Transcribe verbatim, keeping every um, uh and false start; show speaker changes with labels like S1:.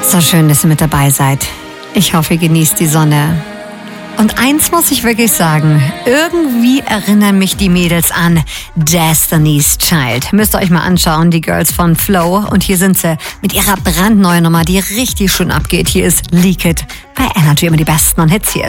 S1: So schön, dass ihr mit dabei seid. Ich hoffe, ihr genießt die Sonne. Und eins muss ich wirklich sagen, irgendwie erinnern mich die Mädels an Destiny's Child. Müsst ihr euch mal anschauen, die Girls von Flow. Und hier sind sie mit ihrer brandneuen Nummer, die richtig schön abgeht. Hier ist Leak It bei Energy, immer die besten und Hits hier.